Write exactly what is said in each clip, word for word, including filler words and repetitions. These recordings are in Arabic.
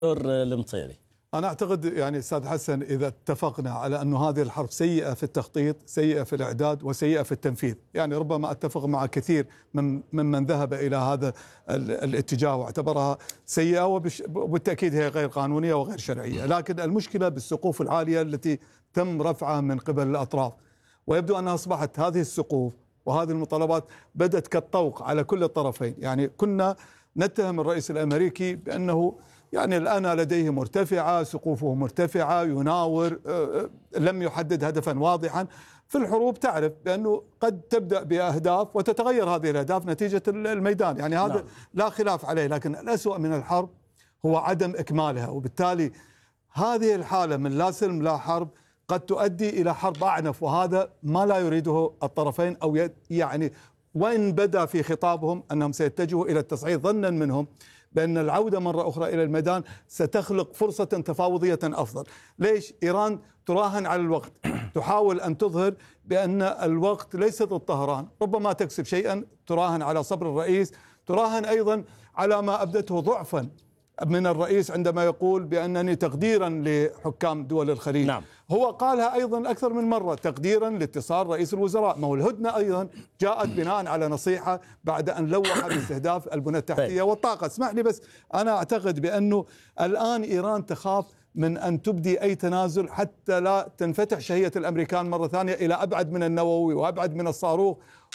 دكتور المطيري، أنا أعتقد يعني أستاذ حسن إذا اتفقنا على أن هذه الحرب سيئة في التخطيط، سيئة في الإعداد، وسيئة في التنفيذ، يعني ربما أتفق مع كثير من ممن ذهب إلى هذا الاتجاه واعتبرها سيئة، وبالتأكيد هي غير قانونية وغير شرعية. لكن المشكلة بالسقوف العالية التي تم رفعها من قبل الأطراف، ويبدو أنها أصبحت هذه السقوف وهذه المطالبات بدت كالطوق على كل الطرفين. يعني كنا نتهم الرئيس الأمريكي بأنه يعني الآن لديه مرتفعة، سقوفه مرتفعة، يناور، لم يحدد هدفا واضحا. في الحروب تعرف بأنه قد تبدأ بأهداف وتتغير هذه الأهداف نتيجة الميدان، يعني هذا نعم. لا خلاف عليه. لكن الأسوأ من الحرب هو عدم إكمالها، وبالتالي هذه الحالة من لا سلم لا حرب قد تؤدي إلى حرب أعنف، وهذا ما لا يريده الطرفين، أو يعني وإن بدا في خطابهم أنهم سيتجهوا إلى التصعيد ظنا منهم بأن العودة مرة أخرى إلى الميدان ستخلق فرصة تفاوضية أفضل. ليش؟ إيران تراهن على الوقت، تحاول أن تظهر بأن الوقت ليس ضد طهران، ربما تكسب شيئا، تراهن على صبر الرئيس، تراهن أيضا على ما أبدته ضعفا من الرئيس عندما يقول بأنني تقديرا لحكام دول الخليج. نعم. هو قالها أيضا أكثر من مرة تقديرا لاتصال رئيس الوزراء. ما هو الهدنة أيضا جاءت بناء على نصيحة بعد أن لوح باستهداف البنى التحتية والطاقة. اسمح لي بس، أنا أعتقد بأنه الآن إيران تخاف من أن تبدي أي تنازل حتى لا تنفتح شهية الأمريكان مرة ثانية إلى أبعد من النووي وأبعد من الصاروخ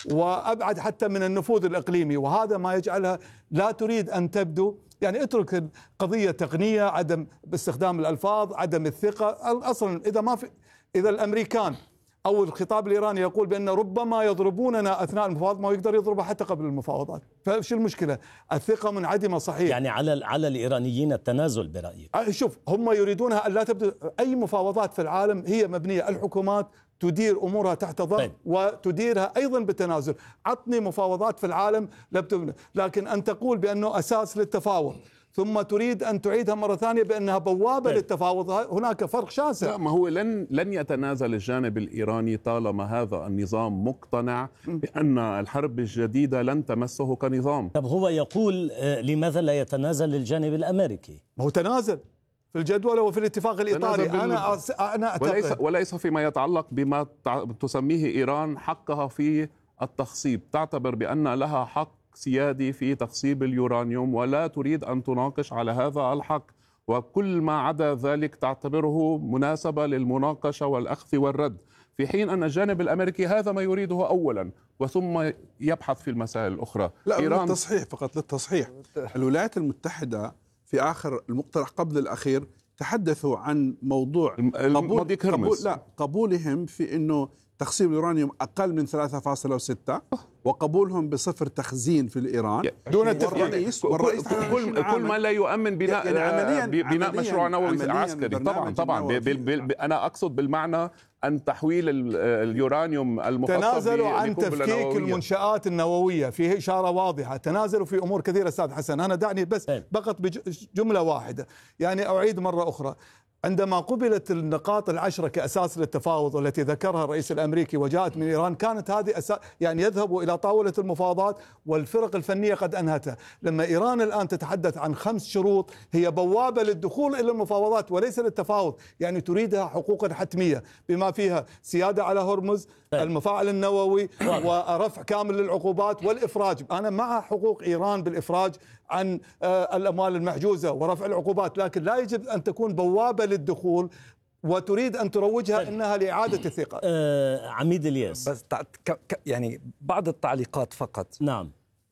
وأبعد حتى من النفوذ الإقليمي، وهذا ما يجعلها لا تريد أن تبدو، يعني اترك القضية تقنية، عدم باستخدام الألفاظ، عدم الثقة. أصلا إذا ما في إذا الأمريكان أو الخطاب الإيراني يقول بأن ربما يضربوننا أثناء المفاوضات، ما يقدر يضربها حتى قبل المفاوضات، فش المشكلة؟ الثقة منعدمة صحيح. يعني على على الإيرانيين التنازل برأيك؟ شوف، هم يريدونها أن لا تبدأ أي مفاوضات في العالم، هي مبنية الحكومات تدير أمورها تحت ضغط طيب. وتديرها أيضا بالتنازل. عطني مفاوضات في العالم لبتبنى، لكن أن تقول بأنه أساس للتفاوض ثم تريد أن تعيدها مرة ثانية بأنها بوابة طيب. للتفاوض، هناك فرق شاسع. لا، ما هو لن لن يتنازل الجانب الإيراني طالما هذا النظام مقتنع بأن الحرب الجديدة لن تمسه كنظام. طب هو يقول لماذا لا يتنازل الجانب الأمريكي؟ ما هو تنازل في الجدول وفي الاتفاق الإيطالي. أنا أس... أنا أعتقد وليس وليس فيما يتعلق بما تسميه إيران حقها في التخصيب، تعتبر بأن لها حق سيادي في تخصيب اليورانيوم ولا تريد أن تناقش على هذا الحق، وكل ما عدا ذلك تعتبره مناسبة للمناقشة والأخذ والرد، في حين أن الجانب الأمريكي هذا ما يريده أولا وثم يبحث في المسائل الأخرى. لا، إيران للتصحيح فقط للتصحيح، الولايات المتحدة في آخر المقترح قبل الأخير تحدثوا عن موضوع قبول, قبول لا قبولهم في أنه تخصيب اليورانيوم أقل من ثلاثة فاصلة ستة وقبولهم بصفر تخزين في الإيران دون الرئيس والرئيس كل, كل ما لا يؤمن بناء يعني عملياً بناء عملياً مشروع نووي عسكري. طبعا طبعا بي بي بي أنا أقصد بالمعنى أن تحويل اليورانيوم المخصب تنازلوا عن تفكيك نووية. المنشآت النووية فيه إشارة واضحة، تنازلوا في أمور كثيرة. أستاذ حسن، أنا دعني بس فقط بجملة واحدة، يعني أعيد مرة أخرى، عندما قبلت النقاط العشرة كأساس للتفاوض والتي ذكرها الرئيس الأمريكي وجاءت من إيران، كانت هذه أساس، يعني يذهبوا إلى طاولة المفاوضات والفرق الفنية قد أنهتها. لما إيران الآن تتحدث عن خمس شروط هي بوابة للدخول إلى المفاوضات وليس للتفاوض، يعني تريدها حقوقا حتمية بما فيها سيادة على هرمز، المفاعل النووي، ورفع كامل للعقوبات والإفراج. أنا مع حقوق إيران بالإفراج عن الأموال المحجوزة ورفع العقوبات، لكن لا يجب أن تكون بوابة للدخول وتريد أن تروجها طيب. إنها لإعادة الثقة. آه عميد الياس، بس يعني بعض التعليقات فقط. نعم،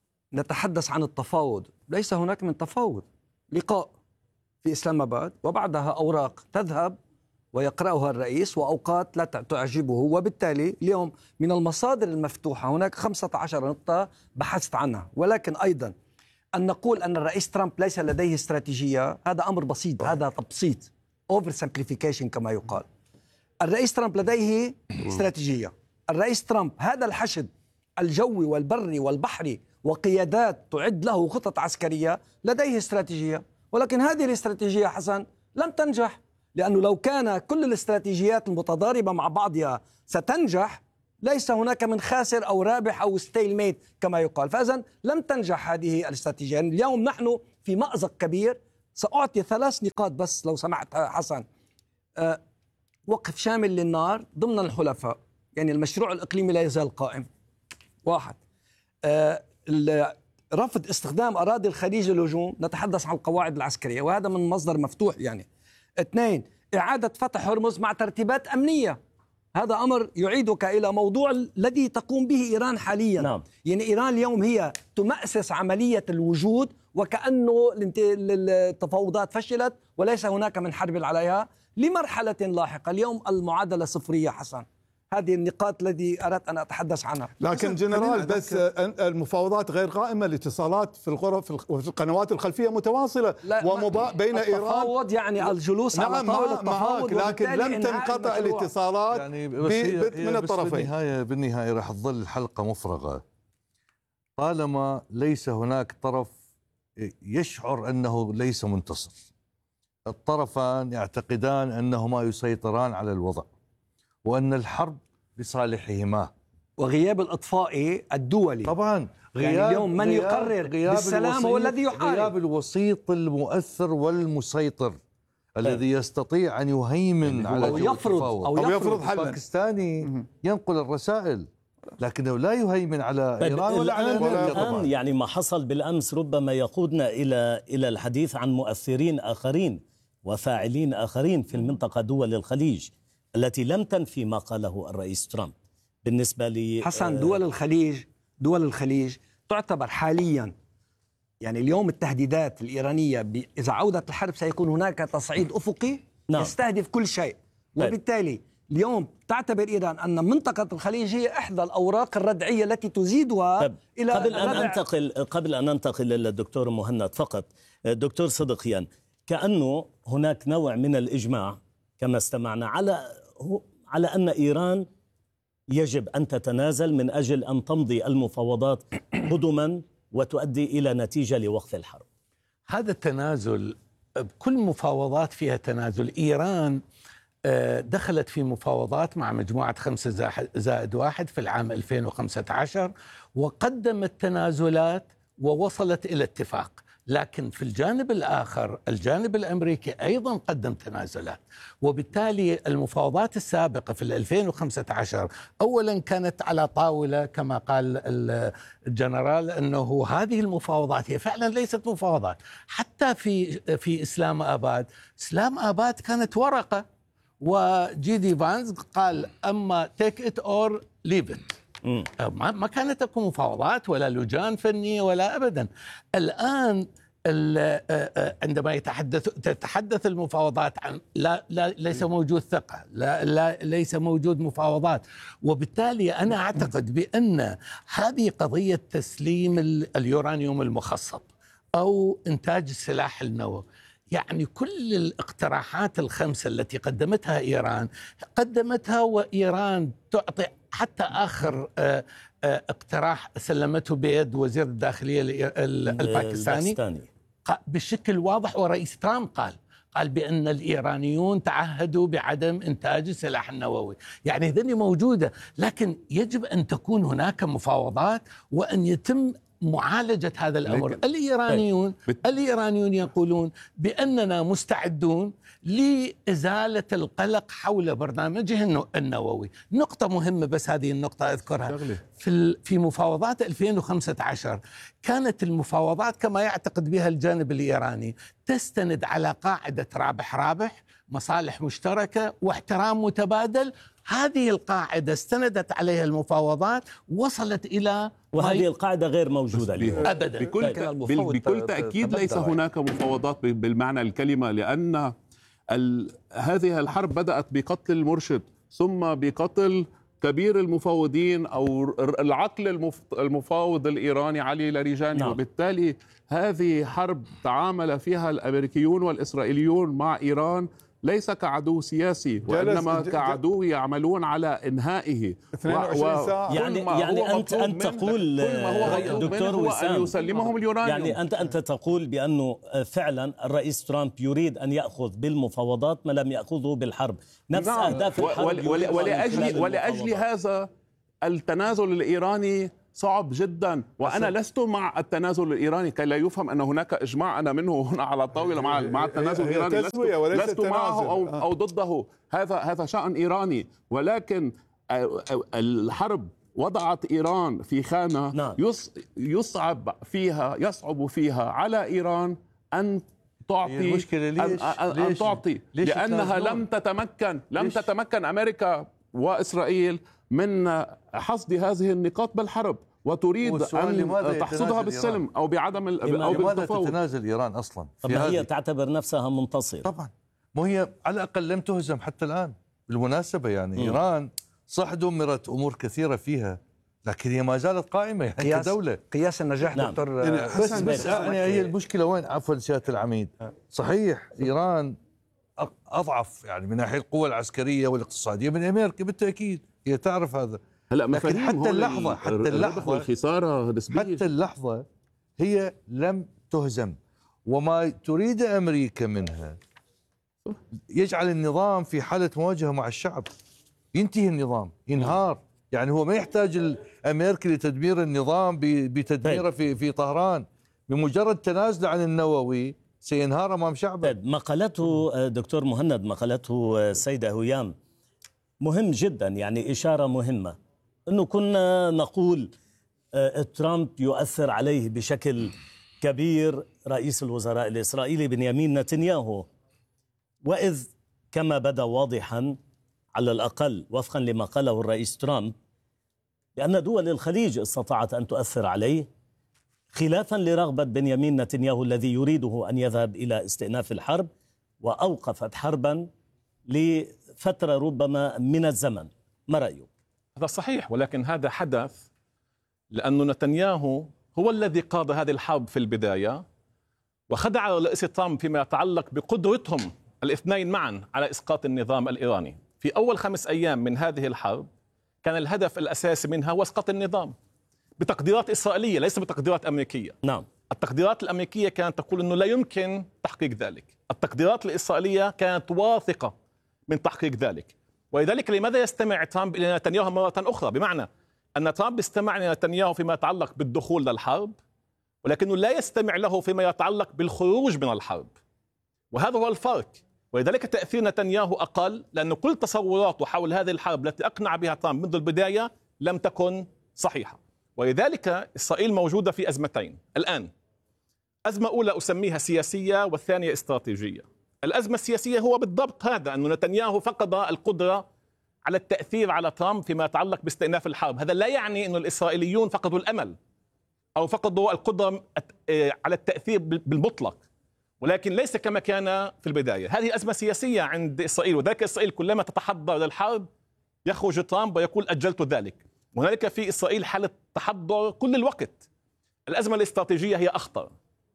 نتحدث عن التفاوض، ليس هناك من تفاوض، لقاء في إسلام آباد وبعدها أوراق تذهب ويقرأها الرئيس وأوقات لا تعجبه، وبالتالي اليوم من المصادر المفتوحة هناك خمسة عشر نقطة بحثت عنها. ولكن أيضا أن نقول أن الرئيس ترامب ليس لديه استراتيجية، هذا أمر بسيط، هذا تبسيط، over simplification كما يقال. الرئيس ترامب لديه استراتيجية. الرئيس ترامب هذا الحشد الجوي والبري والبحري وقيادات تعد له خطط عسكرية، لديه استراتيجية، ولكن هذه الاستراتيجية حسن لم تنجح، لأنه لو كان كل الاستراتيجيات المتضاربة مع بعضها ستنجح ليس هناك من خاسر أو رابح أو ستيل ميت كما يقال. فإذن لم تنجح هذه الاستراتيجية. يعني اليوم نحن في مأزق كبير، سأعطي ثلاث نقاط بس لو سمحت حسن. أه وقف شامل للنار ضمن الحلفاء، يعني المشروع الإقليمي لا يزال قائم. واحد. أه رفض استخدام أراضي الخليج للهجوم، نتحدث عن القواعد العسكرية وهذا من مصدر مفتوح يعني. اثنين، إعادة فتح هرمز مع ترتيبات أمنية، هذا أمر يعيدك إلى موضوع الذي تقوم به إيران حاليا. نعم. يعني إيران اليوم هي تمأسس عملية الوجود وكأنه التفاوضات فشلت وليس هناك من حرب عليها لمرحلة لاحقة. اليوم المعادلة صفرية حسن. هذه النقاط التي أردت أن أتحدث عنها. لكن جنرال بس المفاوضات غير قائمة، الاتصالات في الغرف في القنوات الخلفية متواصلة ومبا بين إيران. التفاوض يعني الجلوس نعم على طاولة التفاوض، لكن لم تنقطع الاتصالات يعني من الطرفين. بالنهاية بالنهاية راح تظل الحلقة مفرغة طالما ليس هناك طرف يشعر أنه ليس منتصر. الطرفان يعتقدان أنهما يسيطران على الوضع وأن الحرب لصالحهما، وغياب الإطفائي الدولي طبعا. غياب يعني اليوم من غياب يقرر غياب بالسلام هو الذي يحارب. غياب الوسيط المؤثر والمسيطر الذي يستطيع أن يهيمن على أو يفرض أو يفرض, يفرض حل. الباكستاني ينقل الرسائل لكنه لا يهيمن على إيران ولا على الآن. يعني ما حصل بالأمس ربما يقودنا إلى إلى الحديث عن مؤثرين آخرين وفاعلين آخرين في المنطقة، دول الخليج التي لم تنفي ما قاله الرئيس ترامب. بالنسبة لي حسن، دول الخليج دول الخليج تعتبر حاليا، يعني اليوم التهديدات الإيرانية إذا عودت الحرب سيكون هناك تصعيد أفقي نعم. يستهدف كل شيء، وبالتالي اليوم تعتبر إيران أن منطقة الخليج هي إحدى الأوراق الردعية التي تزيدها إلى قبل أن أنتقل قبل أن أنتقل للدكتور مهند فقط، دكتور صدقيان، كأنه هناك نوع من الإجماع كما استمعنا على على أن إيران يجب أن تتنازل من أجل أن تمضي المفاوضات قدما وتؤدي إلى نتيجة لوقف الحرب. هذا التنازل بكل مفاوضات فيها تنازل. إيران دخلت في مفاوضات مع مجموعة خمسة زائد واحد في العام ألفين وخمسة عشر وقدمت تنازلات ووصلت إلى اتفاق، لكن في الجانب الآخر الجانب الأمريكي أيضا قدم تنازلات، وبالتالي المفاوضات السابقة في ألفين وخمسة عشر أولا كانت على طاولة كما قال الجنرال أنه هذه المفاوضات هي فعلا ليست مفاوضات. حتى في في إسلام آباد إسلام آباد كانت ورقة وجي دي فانز قال أما take it or leave it. ما كانت تكون مفاوضات ولا لجان فنية ولا أبدا. الآن عندما يتحدث تتحدث المفاوضات عن لا, لا ليس موجود ثقة، لا, لا ليس موجود مفاوضات، وبالتالي أنا أعتقد بأن هذه قضية تسليم اليورانيوم المخصب أو إنتاج السلاح النووي، يعني كل الاقتراحات الخمسة التي قدمتها إيران قدمتها وإيران تعطي. حتى آخر اقتراح سلمته بيد وزير الداخلية الباكستاني بشكل واضح، ورئيس ترامب قال قال بأن الإيرانيون تعهدوا بعدم إنتاج السلاح النووي. يعني هذه موجودة، لكن يجب أن تكون هناك مفاوضات وأن يتم معالجة هذا الأمر. الإيرانيون الإيرانيون يقولون بأننا مستعدون لإزالة القلق حول برنامجه النووي. نقطة مهمة بس هذه النقطة أذكرها. في في مفاوضات ألفين وخمسة عشر كانت المفاوضات كما يعتقد بها الجانب الإيراني تستند على قاعدة رابح رابح، مصالح مشتركة واحترام متبادل. هذه القاعدة استندت عليها المفاوضات، وصلت إلى وهذه القاعدة غير موجودة اليوم أبدا. بكل, بكل تأكيد ليس هناك مفاوضات بالمعنى الكلمة، لأن هذه الحرب بدأت بقتل المرشد ثم بقتل كبير المفاوضين أو العقل المفاوض الإيراني علي لاريجاني. نعم. وبالتالي هذه حرب تعامل فيها الأمريكيون والإسرائيليون مع إيران ليس كعدو سياسي وإنما كعدو يعملون على إنهائه. اثنين وعشرين ساعة. يعني يعني أنت أنت تقول دكتور وسام أن يسلمهم اليورانيوم. يعني أنت أنت تقول بأنه فعلا الرئيس ترامب يريد أن يأخذ بالمفاوضات ما لم يأخذه بالحرب، نفس نعم. أهداف الحرب. ولأجل ولأجل هذا التنازل الإيراني صعب جدا. وأنا لست مع التنازل الإيراني كي لا يفهم أن هناك إجماع أنا منه هنا على الطاولة مع مع التنازل الإيراني. لست, لست معه أو, أو ضده، هذا هذا شأن إيراني. ولكن الحرب وضعت إيران في خانة نعم. يصعب فيها يصعب فيها على إيران أن تعطي المشكلة ليش؟ أن, ليش؟ أن تعطي ليش لأنها لم تتمكن لم ليش؟ تتمكن أمريكا وإسرائيل من حصد هذه النقاط بالحرب، وتريد أن تحصدها بالسلم أو بعدم أو لماذا تتنازل إيران أصلا؟ طب هي تعتبر نفسها منتصرة طبعا، مو هي على الأقل لم تهزم حتى الآن. بالمناسبة يعني م. إيران صح دمرت أمور كثيرة فيها، لكن هي ما زالت قائمة يعني قياس كدولة. قياس النجاح نعم. دكتور يعني بس بس يعني هي المشكلة وين؟ عفوا سيادة العميد، صحيح إيران أضعف يعني من ناحية القوة العسكرية والاقتصادية من أمريكا بالتأكيد، هي تعرف هذا. لكن حتى اللحظة حتى اللحظة والخسارة نسبية، حتى اللحظة هي لم تهزم، وما تريد أمريكا منها يجعل النظام في حالة مواجهة مع الشعب، ينتهي النظام، ينهار. يعني هو ما يحتاج أمريكا لتدمير النظام بتدميره في في طهران، بمجرد تنازله عن النووي سينهار أمام شعبه. ما قالته دكتور مهند، ما قالته السيدة هيام مهم جدا، يعني إشارة مهمة، أنه كنا نقول ترامب يؤثر عليه بشكل كبير رئيس الوزراء الإسرائيلي بنيامين نتنياهو، وإذ كما بدا واضحا على الأقل وفقا لما قاله الرئيس ترامب بأن دول الخليج استطاعت أن تؤثر عليه، خلافا لرغبة بنيامين نتنياهو الذي يريده أن يذهب إلى استئناف الحرب، وأوقفت حربا لفترة ربما من الزمن. ما رأيك؟ هذا صحيح، ولكن هذا حدث لأن نتنياهو هو الذي قاد هذه الحرب في البداية، وخدع الرئيس ترامب فيما يتعلق بقدرتهم الاثنين معا على إسقاط النظام الإيراني. في أول خمس أيام من هذه الحرب كان الهدف الأساسي منها هو إسقاط النظام بتقديرات إسرائيلية ليس بتقديرات أمريكية. نعم. التقديرات الأمريكية كانت تقول أنه لا يمكن تحقيق ذلك، التقديرات الإسرائيلية كانت واثقة من تحقيق ذلك. ولذلك لماذا يستمع ترامب إلى نتنياهو مرة أخرى؟ بمعنى أن ترامب استمع إلى نتنياهو فيما يتعلق بالدخول للحرب، ولكنه لا يستمع له فيما يتعلق بالخروج من الحرب، وهذا هو الفرق. ولذلك تأثير نتنياهو أقل، لأن كل تصوراته حول هذه الحرب التي أقنع بها ترامب منذ البداية لم تكن صحيحة. ولذلك إسرائيل موجودة في أزمتين الآن، أزمة أولى أسميها سياسية والثانية استراتيجية. الأزمة السياسية هو بالضبط هذا، أن نتنياهو فقد القدرة على التأثير على ترامب فيما يتعلق باستئناف الحرب. هذا لا يعني أن الإسرائيليون فقدوا الأمل أو فقدوا القدرة على التأثير بالمطلق، ولكن ليس كما كان في البداية. هذه أزمة سياسية عند إسرائيل، وذلك إسرائيل كلما تتحضر للحرب يخرج ترامب ويقول أجلت ذلك. وهنالك في إسرائيل حالة تحضر كل الوقت. الأزمة الاستراتيجية هي أخطر،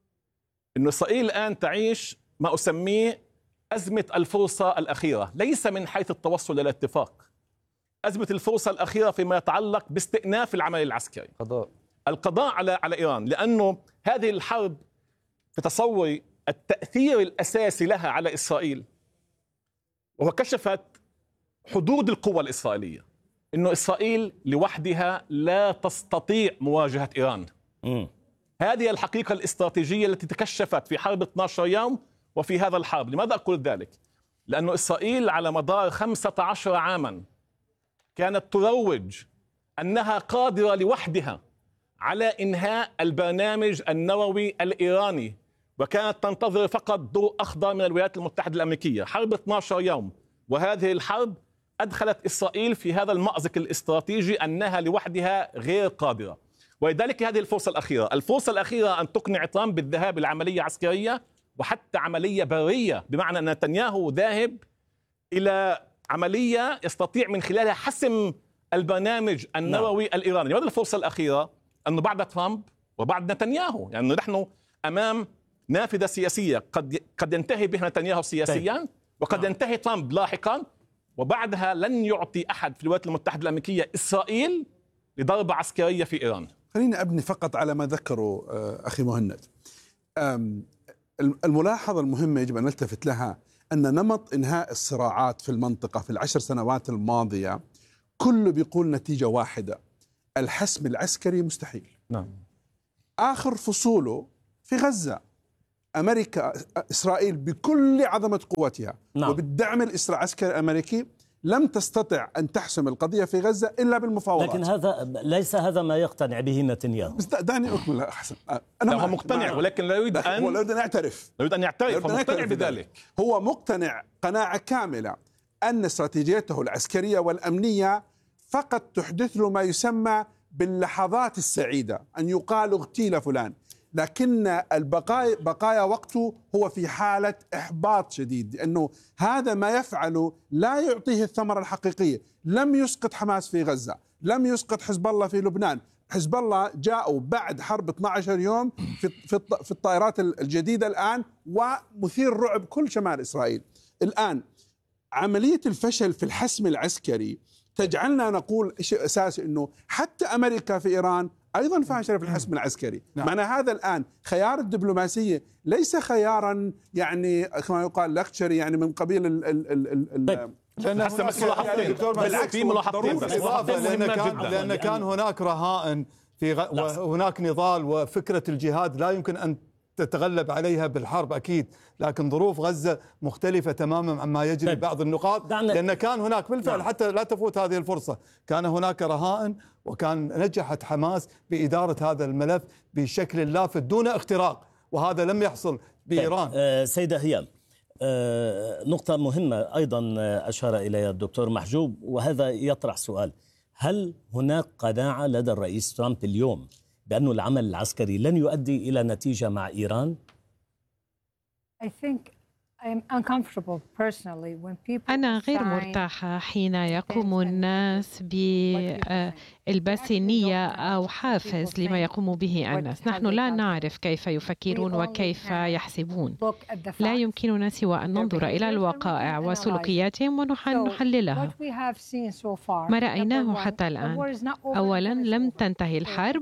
إن إسرائيل الآن تعيش ما أسميه أزمة الفرصة الأخيرة، ليس من حيث التوصل إلى اتفاق، أزمة الفرصة الأخيرة فيما يتعلق باستئناف العمل العسكري، قضاء. القضاء على على إيران، لأنه هذه الحرب في تصوري التأثير الأساسي لها على إسرائيل وهو كشفت حدود القوة الإسرائيلية، إنه إسرائيل لوحدها لا تستطيع مواجهة إيران. م. هذه الحقيقة الاستراتيجية التي تكشفت في حرب اثني عشر يوم وفي هذا الحرب. لماذا أقول ذلك؟ لأن إسرائيل على مدار خمسة عشر عاما كانت تروج أنها قادرة لوحدها على إنهاء البرنامج النووي الإيراني، وكانت تنتظر فقط ضوء أخضر من الولايات المتحدة الأمريكية. حرب اثني عشر يوم، وهذه الحرب أدخلت إسرائيل في هذا المأزق الاستراتيجي أنها لوحدها غير قادرة. ولذلك هذه الفرصة الأخيرة، الفرصة الأخيرة أن تقنع ترامب بالذهاب إلى عملية عسكرية وحتى عملية برية، بمعنى أن نتنياهو ذاهب إلى عملية يستطيع من خلالها حسم البرنامج النووي نعم. الإيراني. لماذا الفرصة الأخيرة؟ أنه بعد ترامب وبعد نتنياهو، يعني نحن أمام نافذة سياسية قد قد ينتهي بها نتنياهو سياسيا وقد نعم. ينتهي ترامب لاحقا، وبعدها لن يعطي أحد في الولايات المتحدة الأمريكية إسرائيل لضربة عسكرية في إيران. خليني أبني فقط على ما ذكره أخي مهند. الملاحظة المهمة يجب أن نلتفت لها أن نمط إنهاء الصراعات في المنطقة في العشر سنوات الماضية كله بيقول نتيجة واحدة، الحسم العسكري مستحيل. نعم. آخر فصوله في غزة، أمريكا إسرائيل بكل عظمة قوتها نعم. وبالدعم العسكري الأمريكي لم تستطع أن تحسم القضية في غزة إلا بالمفاوضات. لكن هذا ليس هذا ما يقتنع به نتنياهو. بس دعني أكمل أحسن. أنا هو مقتنع ولكن لا يريد أن ولا يريد أن يعترف لا يريد أن يعترف هو مقتنع بذلك. هو مقتنع قناعة كاملة أن استراتيجيته العسكرية والأمنية فقط تحدث له ما يسمى باللحظات السعيدة، أن يقال اغتيل فلان، لكن البقايا بقايا وقته هو في حالة إحباط شديد، لأنه هذا ما يفعله لا يعطيه الثمرة الحقيقية. لم يسقط حماس في غزة، لم يسقط حزب الله في لبنان. حزب الله جاءوا بعد حرب اثني عشر يوم في في الطائرات الجديدة الآن ومثير رعب كل شمال إسرائيل. الآن عملية الفشل في الحسم العسكري تجعلنا نقول شيء أساسي، أنه حتى أمريكا في إيران أيضا فاشلة في الحسم العسكري. نعم. معنى هذا الآن خيار الدبلوماسية ليس خيارا يعني كما يقال لكتشري، يعني من قبيل ال ال ال ال لأن هسه بس ملاحظتين، بالعكس في ملاحظتين بس لأن كان, لأن كان هناك رهائن في غ... وهناك نضال، وفكرة الجهاد لا يمكن أن تتغلب عليها بالحرب أكيد، لكن ظروف غزة مختلفة تماما عما يجري بعض النقاط، لأن كان هناك بالفعل حتى لا تفوت هذه الفرصة، كان هناك رهائن وكان نجحت حماس بإدارة هذا الملف بشكل لافت دون اختراق، وهذا لم يحصل بإيران. آه سيدة هيام، آه نقطة مهمة أيضا أشار إليها الدكتور محجوب، وهذا يطرح سؤال: هل هناك قناعة لدى الرئيس ترامب اليوم بأن العمل العسكري لن يؤدي إلى نتيجة مع إيران؟ أنا غير مرتاحة حين يقوم الناس بإلباس نية أو حافز لما يقوم به الناس. نحن لا نعرف كيف يفكرون وكيف يحسبون، لا يمكننا سوى أن ننظر إلى الوقائع وسلوكياتهم ونحللها. ما رأيناه حتى الآن: أولا، لم تنتهي الحرب،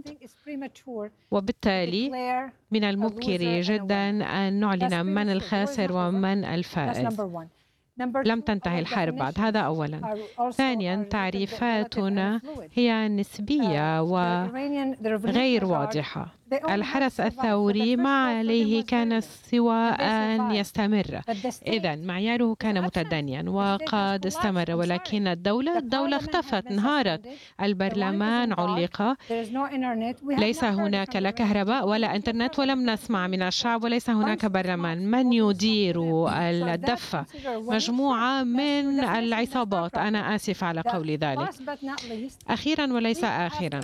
وبالتالي من المبكر جدا أن نعلن من الخاسر ومن الفائز. لم تنتهي الحرب بعد، هذا أولا. ثانيا، تعريفاتنا هي نسبية وغير واضحة. الحرس الثوري ما عليه كان سوى أن يستمر، إذن معياره كان متدنيا وقد استمر، ولكن الدولة الدولة اختفت، انهارت. البرلمان علق، ليس هناك لا كهرباء ولا انترنت، ولم نسمع من الشعب، وليس هناك برلمان. من يدير الدفة؟ مجموعة من العصابات. أنا آسف على قول ذلك. أخيرا وليس آخرا،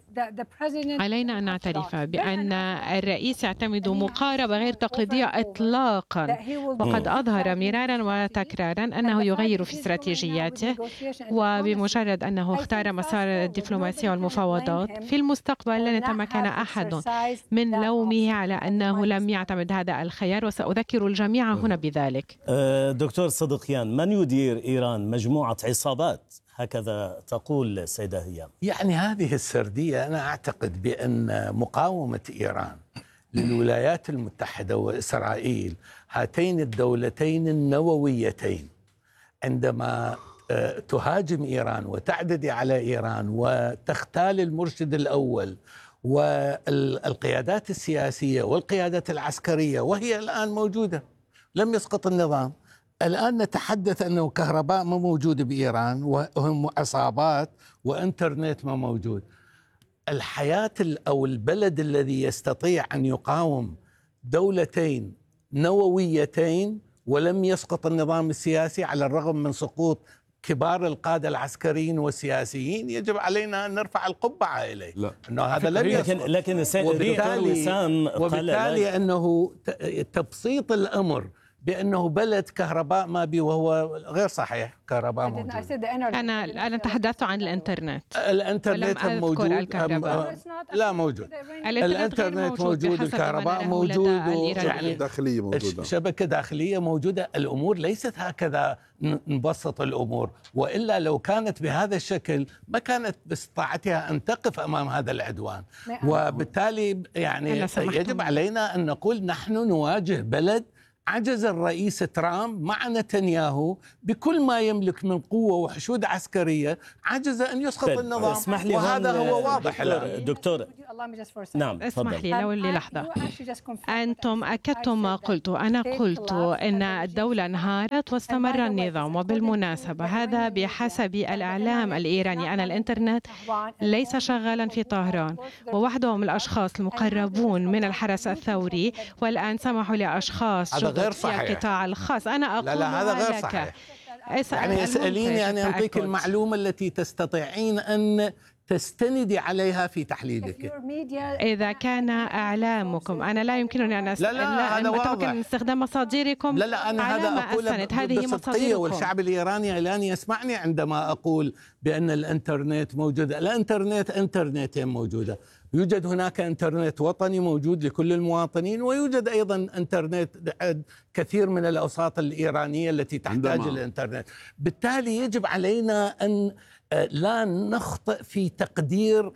علينا أن نعترف بأن الرئيس يعتمد مقاربة غير تقليدية إطلاقا، وقد أظهر مرارا وتكرارا أنه يغير في استراتيجياته، وبمجرد أنه اختار مسار الدبلوماسية والمفاوضات في المستقبل لن يتمكن أحد من لومه على أنه لم يعتمد هذا الخيار، وسأذكر الجميع هنا بذلك. دكتور صدقيان، من يدير إيران؟ مجموعة عصابات، هكذا تقول سيدة هيام. يعني هذه السردية، أنا أعتقد بأن مقاومة إيران للولايات المتحدة وإسرائيل، هاتين الدولتين النوويتين، عندما تهاجم إيران وتعتدي على إيران وتختال المرشد الأول والقيادات السياسية والقيادات العسكرية، وهي الآن موجودة، لم يسقط النظام. الآن نتحدث أنه كهرباء ما موجود بإيران، وهم عصابات، وإنترنت ما موجود. الحياة أو البلد الذي يستطيع أن يقاوم دولتين نوويتين ولم يسقط النظام السياسي، على الرغم من سقوط كبار القادة العسكريين والسياسيين، يجب علينا أن نرفع القبعة إليه. لا. أنه هذا لم يسقط. لكن لكن وبالتالي, وبالتالي أنه تبسيط الأمر بأنه بلد كهرباء ما بي، وهو غير صحيح. كهرباء موجود. أنا أنا تحدثت عن الإنترنت. الإنترنت موجود. الكهرباء. لا موجود. الإنترنت موجود، الكهرباء موجود، يعني داخلية موجودة، شبكة داخلية موجودة. الأمور ليست هكذا نبسط الأمور، وإلا لو كانت بهذا الشكل ما كانت باستطاعتها أن تقف أمام هذا العدوان. وبالتالي يعني يجب علينا أن نقول نحن نواجه بلد عجز الرئيس ترامب مع نتنياهو بكل ما يملك من قوة وحشود عسكرية، عجز أن يسقط النظام. اسمح لي، وهذا هو واضح الآن. دكتور نعم، اسمح لي لو اللي لحظة. أنتم أكدتم ما قلت. أنا قلت أن الدولة انهارت واستمر النظام، وبالمناسبة هذا بحسب الإعلام الإيراني أن الإنترنت ليس شغالا في طهران، ووحدهم الأشخاص المقربون من الحرس الثوري، والآن سمحوا لأشخاص غير صحيح. في القطاع الخاص. أنا أقول لا لا هذا غير صحيح. يعني اسأليني أنا أعطيك المعلومة التي تستطيعين أن تستندي عليها في تحليلك. إذا كان إعلامكم، أنا لا يمكنني أن أست... لا لا هذا واضح. أن استخدام مصادركم. لا لا أنا هذا أقول هذه مصادركم، والشعب الإيراني الآن يسمعني عندما أقول بأن الإنترنت موجودة. الإنترنت إنترنتين موجودة، يوجد هناك إنترنت وطني موجود لكل المواطنين، ويوجد أيضا إنترنت كثير من الأوساط الإيرانية التي تحتاج الإنترنت. بالتالي يجب علينا أن لا نخطئ في تقدير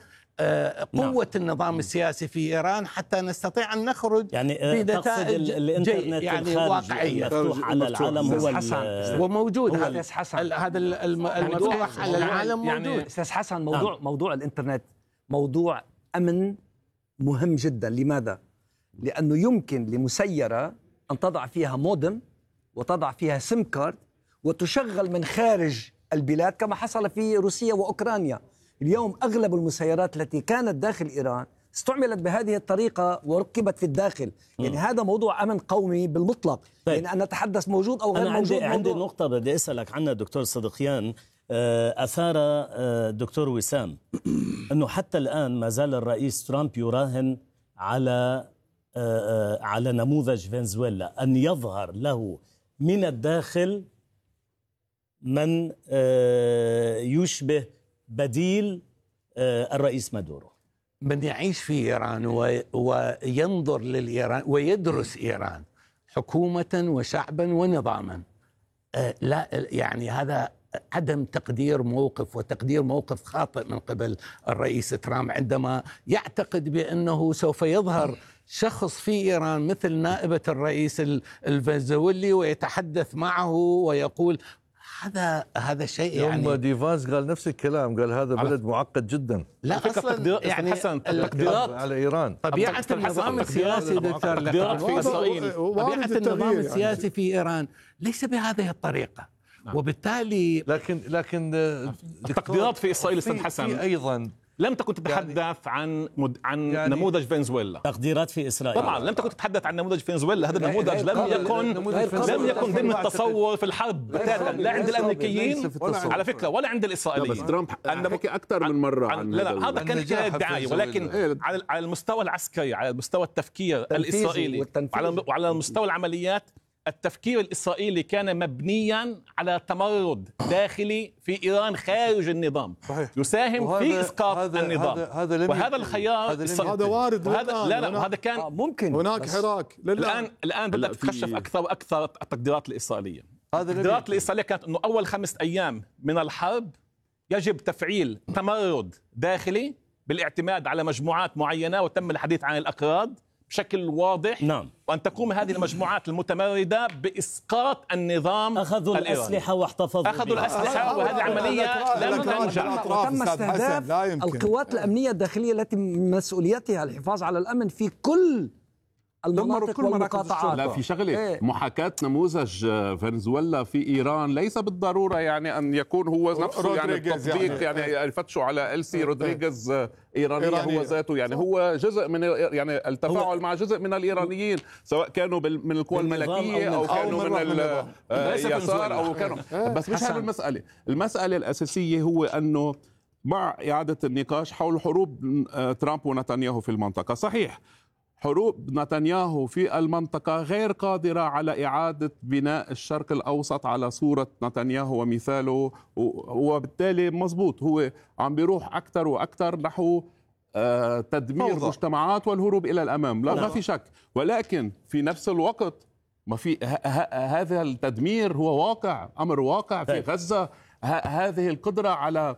قوة النظام السياسي في إيران حتى نستطيع أن نخرج يعني بنتائج الإنترنت يعني واقعية مفتوح على العالم. هو حسن وموجود هو حسن. هذا المفتوح على العالم موجود. يعني أستاذ حسن، موضوع موضوع الإنترنت موضوع أمن مهم جدا. لماذا؟ لأنه يمكن لمسيرة أن تضع فيها مودم وتضع فيها سيم كارد وتشغل من خارج البلاد، كما حصل في روسيا وأوكرانيا. اليوم أغلب المسيرات التي كانت داخل إيران استعملت بهذه الطريقة وركبت في الداخل. يعني هذا موضوع أمن قومي بالمطلق. طيب. يعني أن نتحدث موجود أو غير أنا موجود. عندي, عندي نقطة بدي أسألك عنها دكتور صدقيان. أثار دكتور وسام أنه حتى الآن ما زال الرئيس ترامب يراهن على على نموذج فنزويلا أن يظهر له من الداخل من يشبه بديل الرئيس مادورو. من يعيش في إيران وينظر للإيران ويدرس إيران حكومة وشعبا ونظاما، لا يعني هذا عدم تقدير موقف وتقدير موقف خاطئ من قبل الرئيس ترامب عندما يعتقد بأنه سوف يظهر شخص في إيران مثل نائبة الرئيس الفنزويلي ويتحدث معه ويقول هذا هذا شيء يعني. يوم ديفانس قال نفس الكلام، قال هذا بلد معقد جدا. لا اصلا يعني حسن التقديرات على ايران. طبيعه النظام السياسي دكتور التقديرات في اسرائيل، طبيعه النظام السياسي في ايران ليس بهذه الطريقه. نعم. وبالتالي لكن لكن التقديرات في اسرائيل استاذ حسن في ايضا لم تكن تتحدث يعني عن مد... عن يعني نموذج فنزويلا. تقديرات في اسرائيل طبعا لم تكن تتحدث عن نموذج فنزويلا. هذا النموذج لم يكن لم يكن ضمن التصور في الحرب بتاتا، لا عند الامريكيين على فكره ولا عند الاسرائيليين. بس ترامب حكى اكثر من مره عن, عن لا لا هذا كان دعايه، ولكن على على المستوى العسكري، على مستوى التفكير الاسرائيلي وعلى وعلى مستوى العمليات، التفكير الإسرائيلي كان مبنيا على تمرد داخلي في إيران خارج النظام. صحيح. يساهم في إسقاط هذا النظام. هذا هذا وهذا الخيار هذا, هذا وارد. وهذا لا لا وهذا كان آه ممكن هناك حراك. الآن الآن بدأت تتكشف أكثر وأكثر التقديرات الإسرائيلية. التقديرات الإسرائيلية كانت أنه أول خمسة أيام من الحرب يجب تفعيل تمرد داخلي بالاعتماد على مجموعات معينة، وتم الحديث عن الأكراد بشكل واضح. نعم. وأن تقوم هذه المجموعات المتمردة بإسقاط النظام أخذوا الإيراني. الأسلحة واحتفظوا أخذوا الأسلحة، وهذه العملية لم تنجح. وتم استهداف القوات الأمنية الداخلية التي مسؤوليتها الحفاظ على الأمن في كل المناطق والمقاطعات. لا في شغله إيه؟ محاكاة نموذج فنزويلا في ايران ليس بالضروره يعني ان يكون هو نفسه يعني التطبيق يعني, يعني يفتشوا على إلسي رودريغيز ايرانيه إيرانية. هو ذاته يعني هو جزء من يعني التفاعل مع جزء من الايرانيين، سواء كانوا من القوى الملكيه او, أو كانوا من, من اليسار او كانوا بس مش هذه المساله. المساله الاساسيه هو انه مع اعاده النقاش حول حروب ترامب ونتنياهو في المنطقه، صحيح حروب نتنياهو في المنطقة غير قادرة على إعادة بناء الشرق الأوسط على صورة نتنياهو ومثاله، وبالتالي مزبوط هو عم بيروح أكثر وأكثر نحو تدمير فوضى. مجتمعات والهروب إلى الأمام. لا, لا ما في شك، ولكن في نفس الوقت ما في هذا التدمير هو واقع، أمر واقع في غزة. هذه القدرة على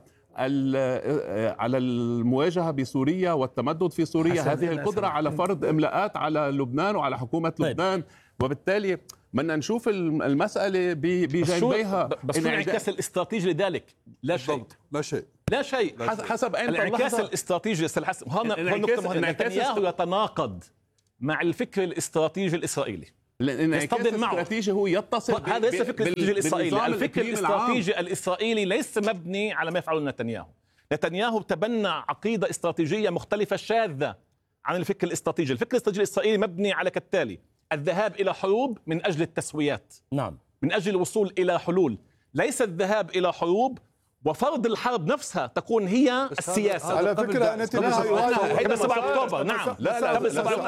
على المواجهة بسوريا والتمدد في سوريا، هذه القدرة على فرض إملاءات على لبنان وعلى حكومة طيب. لبنان وبالتالي بدنا نشوف المسألة بجانبيها. بس شو الانعكاس الاستراتيجي لذلك؟ لا شيء لا شيء لا شيء حسب أين الانعكاس الاستراتيجي حسب هون نقطة مهمة. نتنياهو يتناقض مع الفكر الاستراتيجي الإسرائيلي. الانعكاس الاستراتيجي هو يتصل هذا ليس فكر الاستراتيجي الإسرائيلي. الفكر الاستراتيجي الإسرائيلي ليس مبني على ما يفعله نتنياهو. نتنياهو تبنى عقيدة استراتيجية مختلفة شاذة عن الفكر الاستراتيجي. الفكر الاستراتيجي الإسرائيلي مبني على كالتالي: الذهاب إلى حروب من أجل التسويات، نعم، من أجل الوصول إلى حلول، ليس الذهاب إلى حروب وفرض الحرب نفسها تكون هي السياسة. على فكرة قبل سبعة أكتوبر. نعم، لا لا قبل سبعة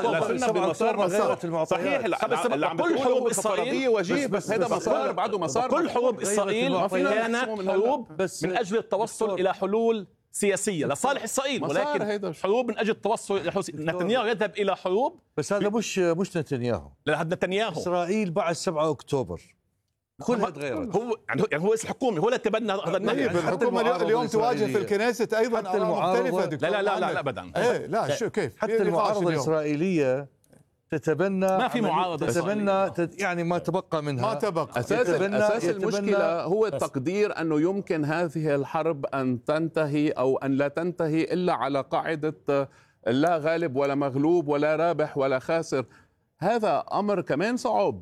أكتوبر صحيح. كل حروب إسرائيل وجيه، بس هذا مسار بعده مسار. كل حروب إسرائيل كانت حروب من أجل التوصل إلى حلول سياسية لصالح إسرائيل، ولكن حروب من أجل التوصل إلى حلول. نتنياهو يذهب إلى حروب، بس هذا مش مش نتنياهو. لا، هذا نتنياهو. إسرائيل بعد سبعة أكتوبر كلها تغيرت. هو يعني هو رئيس الحكومة، هو اللي تبنى هذا النهي. يعني الحكومة اليوم تواجه في الكنيست أيضا حتى المعارضة دكتور. لا لا لا لا أبدا. إيه لا شو كيف حتى المعارضة الإسرائيلية تتبنى ما في معارضة تتبنى تت يعني ما تبقى منها ما تبقى. أساس, أساس المشكلة هو التقدير أنه يمكن هذه الحرب أن تنتهي أو أن لا تنتهي إلا على قاعدة لا غالب ولا مغلوب ولا رابح ولا خاسر. هذا أمر كمان صعب.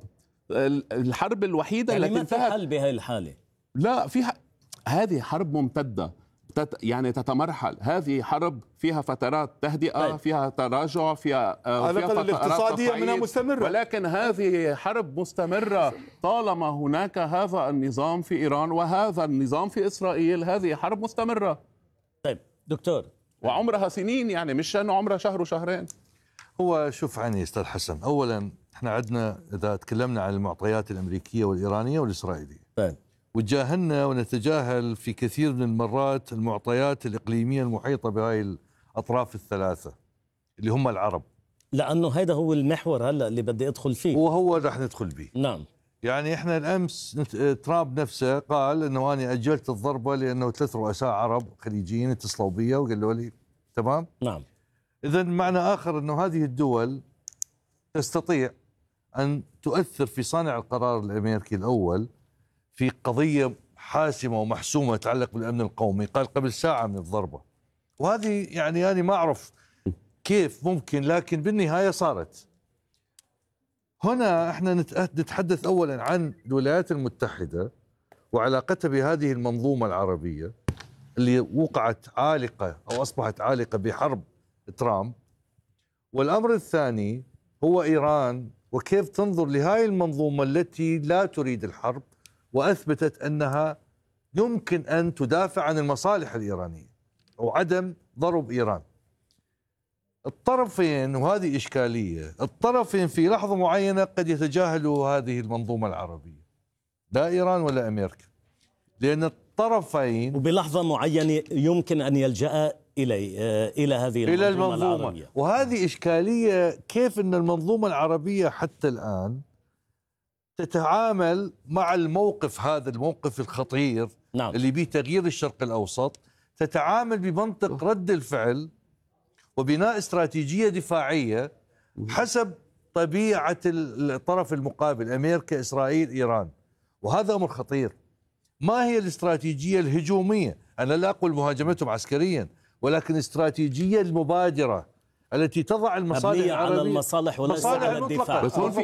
الحرب الوحيدة يعني التي ما في حل بهذه الحالة. لا، في هذه حرب ممتدة تت يعني تتمرحل. هذه حرب فيها فترات تهدئة، طيب. فيها تراجع، فيها على الأقل الاقتصادية منها مستمرة، ولكن هذه حرب مستمرة طالما هناك هذا النظام في إيران وهذا النظام في إسرائيل. هذه حرب مستمرة. طيب دكتور، وعمرها سنين، يعني مش أنه عمرها شهر وشهرين. هو شوف عني أستاذ حسن، أولا احنا عندنا إذا تكلمنا عن المعطيات الأمريكية والإيرانية والإسرائيلية، طيب. وتجاهلنا ونتجاهل في كثير من المرات المعطيات الإقليمية المحيطة بهاي الأطراف الثلاثة اللي هم العرب، لأنه هذا هو المحور هلأ اللي بدي أدخل فيه، وهو رح ندخل به. نعم. يعني إحنا الأمس ترامب نفسه قال إنه أنا أجلت الضربة لأنه ثلاث رؤساء عرب خليجيين اتصلوا بي وقالوا لي تمام. نعم. إذا معنى آخر إنه هذه الدول تستطيع أن تؤثر في صانع القرار الأمريكي الأول في قضية حاسمة ومحسومة تتعلق بالأمن القومي. قال قبل ساعة من الضربة، وهذه يعني أنا ما أعرف كيف ممكن، لكن بالنهاية صارت. هنا احنا نتحدث أولا عن الولايات المتحدة وعلاقتها بهذه المنظومة العربية اللي وقعت عالقة أو أصبحت عالقة بحرب ترامب. والأمر الثاني هو إيران وكيف تنظر لهذه المنظومة التي لا تريد الحرب وأثبتت أنها يمكن أن تدافع عن المصالح الإيرانية وعدم ضرب إيران. الطرفين، وهذه إشكالية، الطرفين في لحظة معينة قد يتجاهلوا هذه المنظومة العربية، لا إيران ولا أمريكا، لأن الطرفين وبلحظة معينة يمكن أن يلجأ إلى إلى هذه المنظومة, إلى المنظومة العربية. وهذه إشكالية، كيف أن المنظومة العربية حتى الآن تتعامل مع الموقف هذا، الموقف الخطير، نعم. اللي به تغيير الشرق الأوسط، تتعامل بمنطق رد الفعل وبناء استراتيجية دفاعية حسب طبيعة الطرف المقابل، أمريكا، إسرائيل، إيران. وهذا أمر خطير. ما هي الاستراتيجية الهجومية؟ أنا لا أقول مهاجمتهم عسكريا، ولكن الاستراتيجية المبادرة التي تضع المصالح العربية على المصالح وليس على الدفاع. بس هون في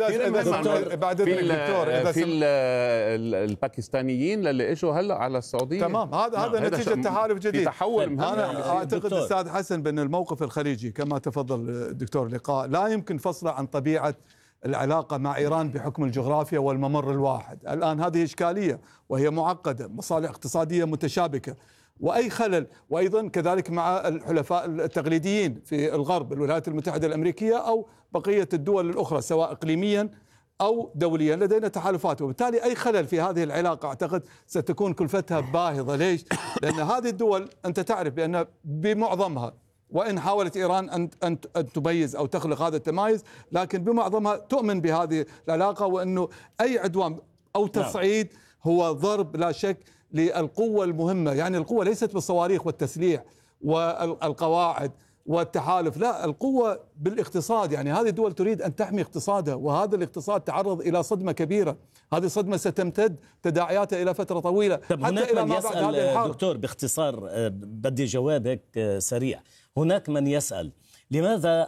بعد في, في الباكستانيين اللي اجوا هلا على السعوديه. تمام، هذا هذا نتيجه تحالف جديد. في تحول. انا اعتقد استاذ حسن بان الموقف الخليجي كما تفضل الدكتور لقاء لا يمكن فصله عن طبيعه العلاقه مع ايران بحكم الجغرافيا والممر الواحد. الان هذه اشكاليه وهي معقده، مصالح اقتصاديه متشابكه، وأي خلل، وأيضا كذلك مع الحلفاء التقليديين في الغرب، الولايات المتحدة الأمريكية أو بقية الدول الأخرى سواء إقليميا أو دوليا، لدينا تحالفات، وبالتالي أي خلل في هذه العلاقة أعتقد ستكون كلفتها باهظة. ليش؟ لأن هذه الدول أنت تعرف بأن بمعظمها، وإن حاولت إيران أن أن تميز أو تخلق هذا التمايز، لكن بمعظمها تؤمن بهذه العلاقة، وأنه أي عدوان أو تصعيد هو ضرب لا شك للقوة المهمة. يعني القوة ليست بالصواريخ والتسليح والقواعد والتحالف، لا، القوة بالاقتصاد. يعني هذه الدول تريد أن تحمي اقتصادها، وهذا الاقتصاد تعرض إلى صدمة كبيرة. هذه الصدمة ستمتد تداعياتها إلى فترة طويلة. طب هناك من يسأل دكتور باختصار، بدي جواب هيك سريع. هناك من يسأل لماذا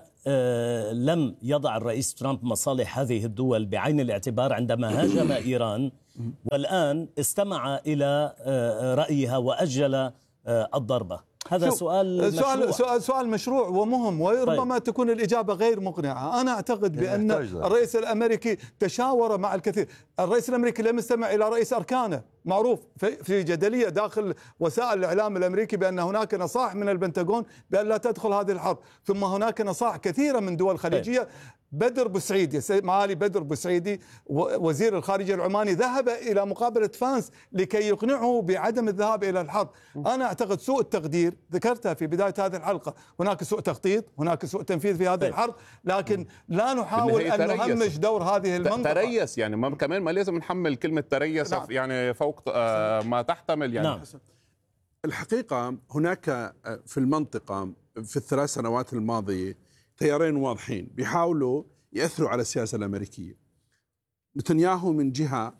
لم يضع الرئيس ترامب مصالح هذه الدول بعين الاعتبار عندما هاجم إيران، والآن استمع إلى رأيها وأجل الضربة؟ هذا سؤال سؤال مشروع. سؤال سؤال مشروع ومهم، وربما طيب. تكون الإجابة غير مقنعة. أنا أعتقد بأن الرئيس الأمريكي تشاور مع الكثير. الرئيس الأمريكي لم يستمع إلى رئيس أركانه. معروف في جدلية داخل وسائل الإعلام الأمريكي بأن هناك نصائح من البنتاغون بأن لا تدخل هذه الحرب، ثم هناك نصائح كثيرة من دول خليجية. بدر بوسعيدي، معالي بدر بوسعيدي وزير الخارجية العماني ذهب إلى مقابلة فانس لكي يقنعه بعدم الذهاب إلى الحرب. أنا أعتقد سوء التقدير، ذكرتها في بداية هذه الحلقة، هناك سوء تخطيط، هناك سوء تنفيذ في هذه الحرب، لكن لا نحاول أن نهمش دور هذه المنطقة. تريس يعني ما كمان ما لازم نحمل كلمة تريس نعم. يعني فوق ما تحتمل يعني. نعم. الحقيقة هناك في المنطقة في الثلاث سنوات الماضية تيارين واضحين بيحاولوا يأثروا على السياسة الأمريكية. نتنياهو من جهة،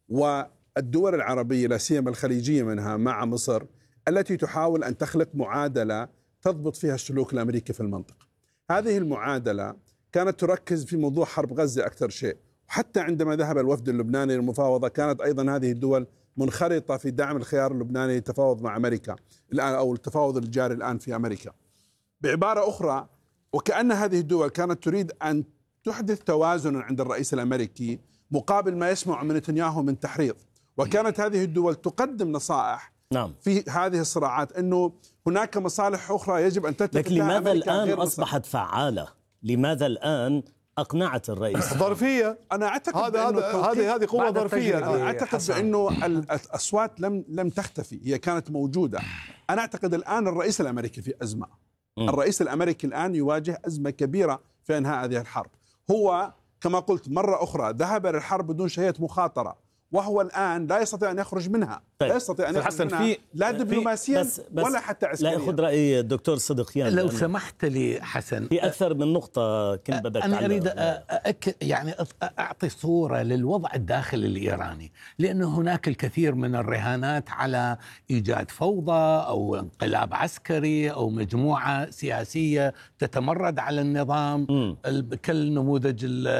والدول العربية لا سيما الخليجية منها مع مصر، التي تحاول أن تخلق معادلة تضبط فيها السلوك الأمريكي في المنطقة. هذه المعادلة كانت تركز في موضوع حرب غزة أكثر شيء، وحتى عندما ذهب الوفد اللبناني للمفاوضة كانت أيضا هذه الدول منخرطة في دعم الخيار اللبناني للتفاوض مع أمريكا الآن، أو التفاوض الجاري الآن في أمريكا. بعبارة أخرى، وكأن هذه الدول كانت تريد أن تحدث توازن عند الرئيس الأمريكي مقابل ما يسمع من نتنياهو من تحريض، وكانت هذه الدول تقدم نصائح نعم. في هذه الصراعات أنه هناك مصالح أخرى يجب أن تتفق. لكن لماذا الآن أصبحت فعالة؟ لماذا الآن أقنعت الرئيس؟ ظرفية. أنا أعتقد هذا هذه هذه قوة ظرفية. أنا أعتقد بأنه الأصوات لم لم تختفي، هي كانت موجودة. أنا أعتقد الآن الرئيس الأمريكي في أزمة. م. الرئيس الأمريكي الآن يواجه أزمة كبيرة في إنهاء هذه الحرب. هو كما قلت مرة أخرى ذهب للحرب بدون شهية مخاطرة، وهو الآن لا يستطيع أن يخرج منها. طيب. لا يستطيع أن يخرج منها في لا دبلوماسيا بس بس ولا حتى عسكريا. لا أخذ رأي الدكتور صدقيان. لو سمحت لي حسن، في أكثر من نقطة كنت بدك أنا أريد أأكد يعني أعطي صورة للوضع الداخلي الإيراني، لأن هناك الكثير من الرهانات على إيجاد فوضى أو انقلاب عسكري أو مجموعة سياسية تتمرد على النظام كالنموذج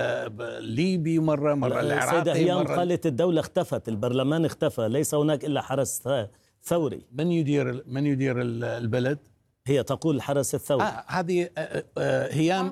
الليبي مرة مرة العراقي. مرة قالت الدولة اختفت، البرلمان اختفى، ليس هناك إلا حرس ثوري. من يدير من يدير البلد؟ هي تقول الحرس الثوري. آه هذه آه آه هي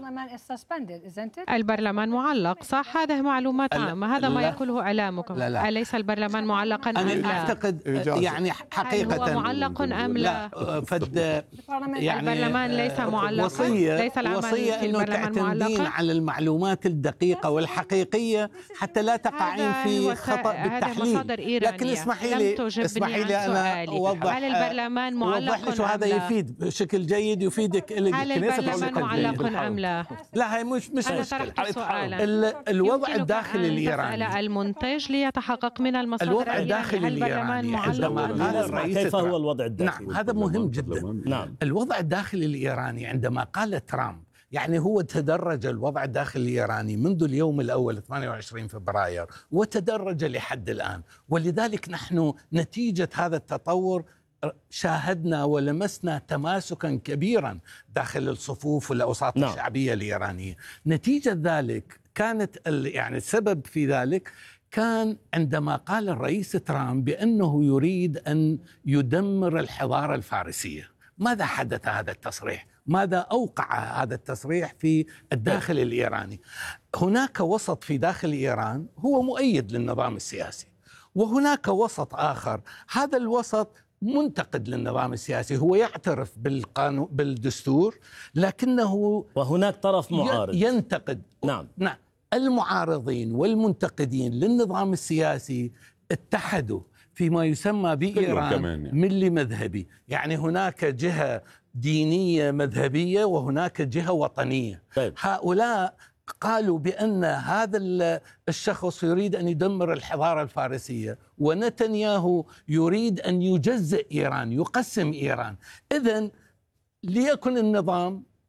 البرلمان معلق، صح؟ هذه معلومات عامة، هذا ما يقوله إعلامكم. لا لا. أليس البرلمان معلقا أم لا؟ أنا أعتقد يعني حقيقة هو معلق أم لا؟ فد يعني البرلمان ليس معلقا، وصية ليس العمل وصية في إنه البرلمان تعتمدين معلقا على المعلومات الدقيقة والحقيقية حتى لا تقعين في خطأ بالتحليل. لكن اسمحي لي اسمحي لي أنا أوضح. هل البرلمان معلق وهذا يفيد بشكل جيد يفيدك. هل البرلمان معلق أم لا؟ لا هي مش مش أنا طرحت سؤالا. الوضع الداخلي الإيراني، المنتج ليتحقق من المصادر الوضع الداخلي الإيراني معلق. كيف هو الوضع الداخلي؟ نعم هذا مهم جدا. نعم. الوضع الداخلي الإيراني عندما قال ترامب، يعني هو تدرج الوضع الداخلي الإيراني منذ اليوم الأول ثمانية وعشرين فبراير وتدرج لحد الآن، ولذلك نحن نتيجة هذا التطور شاهدنا ولمسنا تماسكا كبيرا داخل الصفوف والأوساط نعم. الشعبية الإيرانية. نتيجة ذلك كانت يعني السبب في ذلك كان عندما قال الرئيس ترامب بأنه يريد أن يدمر الحضارة الفارسية. ماذا حدث هذا التصريح؟ ماذا أوقع هذا التصريح في الداخل الإيراني؟ هناك وسط في داخل إيران هو مؤيد للنظام السياسي، وهناك وسط آخر هذا الوسط منتقد للنظام السياسي، هو يعترف بالقانون بالدستور لكنه وهناك طرف معارض ينتقد. نعم نعم المعارضين والمنتقدين للنظام السياسي اتحدوا فيما يسمى بإيران ملي مذهبي، يعني هناك جهة دينية مذهبية وهناك جهة وطنية. طيب. هؤلاء قالوا بأن هذا الشخص يريد أن يدمر الحضارة الفارسية، ونتنياهو يريد أن يجزئ إيران، يقسم إيران. إذن ليكن النظام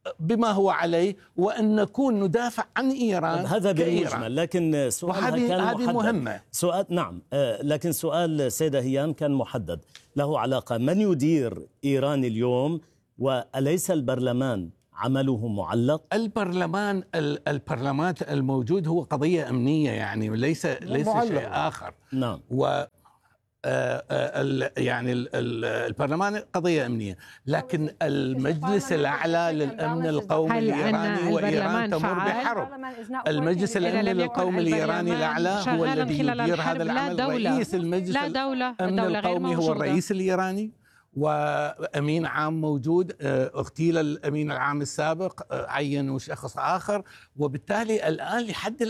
بما هو عليه، وأن نكون ندافع عن إيران. هذا بالمجمل، لكن سؤالها كان هذه محدد. مهمة. سؤال نعم، لكن سؤال سيدة هيام كان محدد، له علاقة من يدير إيران اليوم، وأليس البرلمان عمله معلق؟ البرلمان البرلمان الموجود هو قضية أمنية، يعني ليس ليس شيء آخر. نعم. و يعني البرلمان قضية أمنية، لكن المجلس الأعلى للأمن القومي الإيراني، وإيران تمر بحرب. المجلس الأمن القومي الإيراني الأعلى هو الذي يدير هذا العمل. رئيس المجلس الأمن القومي هو الرئيس الإيراني، وأمين عام موجود، اغتيل الأمين العام السابق، عينوا شخص آخر، وبالتالي الآن لحد الآن